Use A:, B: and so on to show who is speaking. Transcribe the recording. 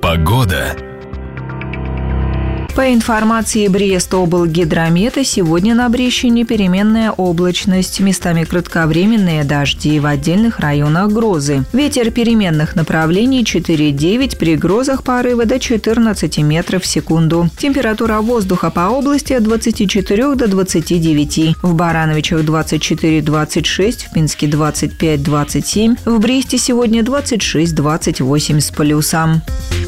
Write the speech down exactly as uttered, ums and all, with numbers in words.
A: Погода.
B: По информации Брест-облгидромета, сегодня на Брещине переменная облачность, местами кратковременные дожди, в отдельных районах грозы. Ветер переменных направлений четыре-девять, при грозах порывы до четырнадцати метров в секунду. Температура воздуха по области от двадцати четырёх до двадцати девяти. В Барановичах двадцать четыре - двадцать шесть, в Пинске двадцать пять - двадцать семь, в Бресте сегодня двадцать шесть - двадцать восемь с плюсом.